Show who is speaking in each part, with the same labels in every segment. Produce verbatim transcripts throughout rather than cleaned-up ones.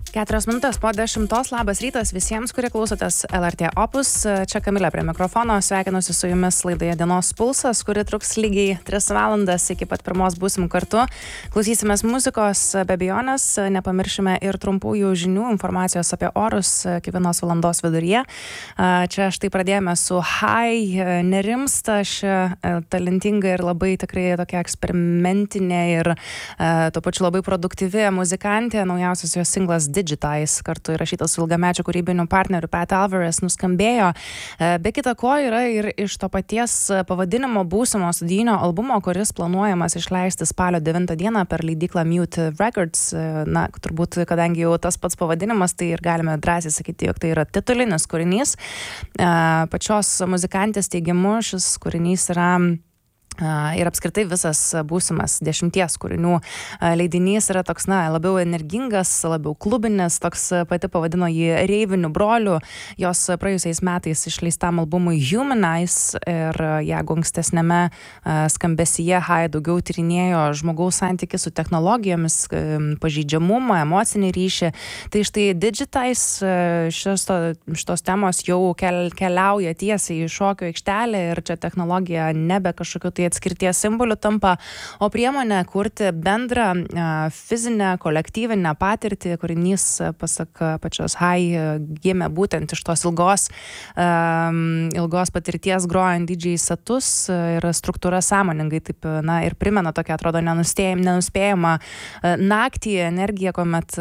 Speaker 1: Keturios minutės po dešimtos. Labas rytas visiems, kurie klausotės L R T Opus. Čia Kamilė prie mikrofono. Sveikinuosi su jumis laidoje Dienos pulsas, kuri truks lygiai tris valandas. Iki pat pirmos būsim kartu. Klausysimės muzikos be abejonės. Nepamiršime ir trumpųjų žinių, informacijos apie orus kiekvienos valandos viduryje. Čia štai pradėjome su Hai. Nerimsta ši talentinga ir labai tikrai tokia eksperimentinė ir tuo pačiu labai produktyvi muzikantė. Naujausias jos singlas Digitize, kartu įrašytas su ilgamečiu kūrybiniu partneriu Pat Alvarez, nuskambėjo. Be kita ko yra ir iš to paties pavadinimo būsimo studijinio albumo, kuris planuojamas išleisti spalio devintą dieną per leidyklą Mute Records. Na, turbūt, kadangi jau tas pats pavadinimas, tai ir galime drąsiai sakyti, jog tai yra titulinis kūrinys. Pačios muzikantės teigimu šis kūrinys yra ir apskritai visas būsimas dešimties kūrinių leidinys yra toks, na, labiau energingas, labiau klubinis, toks pati pavadino jį reiviniu broliu. Jos praėjusiais metais išleistam albumui Humanize ir jeigu ankstesnėme skambesyje Hai daugiau tyrinėjo žmogaus santykį su technologijomis, pažeidžiamumą, emocinį ryšį, tai štai Digitize šios, šitos temos jau kel, keliauja tiesiai į šokio aikštelę ir čia technologija nebe kažkokiu tai atskirties simbolių tampa, o priemonė kurti bendrą fizinę, kolektyvinę patirtį. Kūrinys, pasak pačios Hai, gimė būtent iš tos ilgos, ilgos patirties grojant D J setus ir struktūra sąmoningai taip, na, ir primena tokia, atrodo, nenuspėjama naktį energiją, kuomet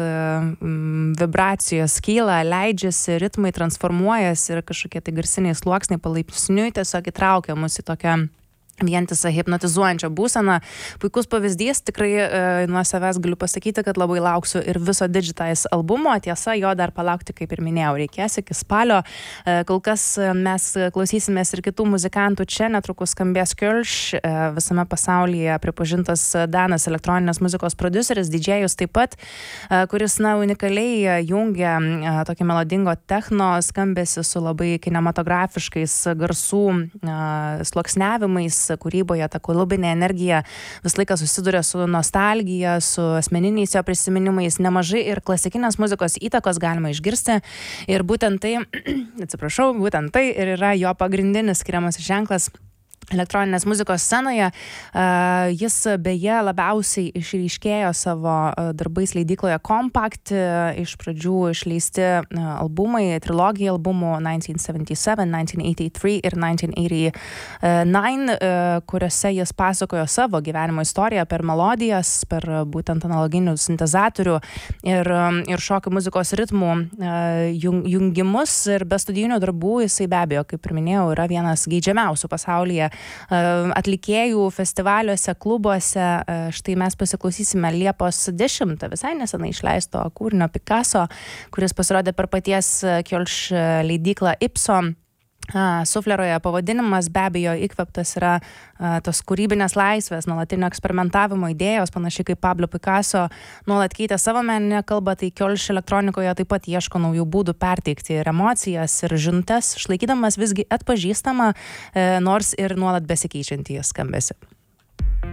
Speaker 1: vibracijos kyla, leidžiasi, ritmai transformuojasi ir kažkokie tai garsiniai sluoksniai palaipsniui tiesiog įtraukia mus į tokią vientisą hipnotizuojančią būseną. Puikus pavyzdys, tikrai e, nuo savęs galiu pasakyti, kad labai lauksiu ir viso Digitize albumo. Tiesa, jo dar palaukti, kaip ir minėjau, reikės iki spalio. E, kol kas mes klausysimės ir kitų muzikantų. Čia netrukus skambės Kirsch, e, visame pasaulyje pripažintas danas elektroninės muzikos prodiuseris, didžėjus taip pat, e, kuris, na, unikaliai jungia e, tokį melodingo techno skambesį su labai kinematografiškais garsų e, sluoksniavimais. Kūryboje ta klubinė energija vis laiką susiduria su nostalgija, su asmeniniais jo prisiminimais, nemažai ir klasikinės muzikos įtakos galima išgirsti. Ir būtent tai, atsiprašau, būtent tai ir yra jo pagrindinis skiriamas ženklas elektroninės muzikos scenoje. Jis beje labiausiai išryškėjo savo darbais leidykloje Compact. Iš pradžių išleisti albumai, trilogija albumų nineteen seventy-seven, nineteen eighty-three ir nineteen eighty-nine, kuriuose jis pasakojo savo gyvenimo istoriją per melodijas, per būtent analoginių sintezatorių ir, ir šokių muzikos ritmų jungimus. Ir be studijinių darbų jisai be abejo, kaip ir minėjau, yra vienas geidžiamiausių pasaulyje atlikėjų festivaliuose, klubuose. Štai mes pasiklausysime Liepos dešimtą visai nesenai išleisto kūrinio Picasso, kuris pasirodė per paties Kirsch leidyklą Ipso. Sufleroje pavadinimas be abejo įkvėptas yra a, tos kūrybinės laisvės, nuolatinio eksperimentavimo idėjos, panašiai kaip Pablo Picasso nuolat keitė savo meninę kalbą, tai Kirsch elektronikoje taip pat ieško naujų būdų perteikti ir emocijas, ir žinutes, išlaikydamas visgi atpažįstamą, e, nors ir nuolat besikeičiantį skambesį.